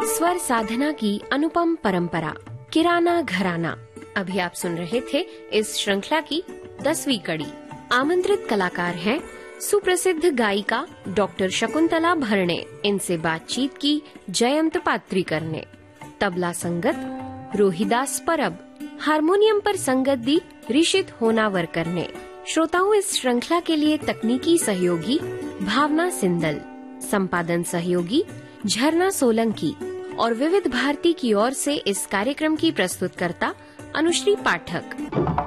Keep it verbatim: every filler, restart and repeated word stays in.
स्वर साधना की अनुपम परंपरा, किराना घराना। अभी आप सुन रहे थे इस श्रृंखला की दसवीं कड़ी। आमंत्रित कलाकार हैं सुप्रसिद्ध गायिका डॉक्टर शकुंतला भरणे। इनसे बातचीत की जयंत पात्रीकर ने। तबला संगत रोहिदास परब, हारमोनियम पर संगत दी ऋषित होनावरकर ने। श्रोताओं, इस श्रृंखला के लिए तकनीकी सहयोगी भावना सिंदल, संपादन सहयोगी झरना सोलंकी और विविध भारती की ओर से इस कार्यक्रम की प्रस्तुतकर्ता अनुश्री पाठक।